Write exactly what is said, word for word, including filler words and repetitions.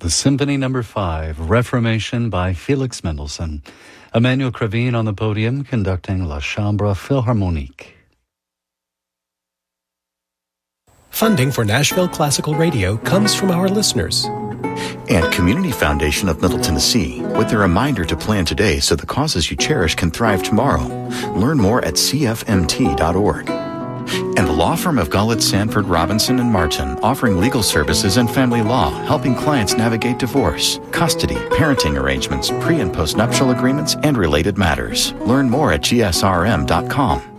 the Symphony Number Five, Reformation by Felix Mendelssohn. Emmanuel Cravine on the podium conducting La Chambre Philharmonique. Funding for Nashville Classical Radio comes from our listeners. And Community Foundation of Middle Tennessee, with a reminder to plan today so the causes you cherish can thrive tomorrow. Learn more at c f m t dot org. And the law firm of Gullett, Sanford, Robinson, and Martin, offering legal services and family law, helping clients navigate divorce, custody, parenting arrangements, pre- and post-nuptial agreements, and related matters. Learn more at g s r m dot com.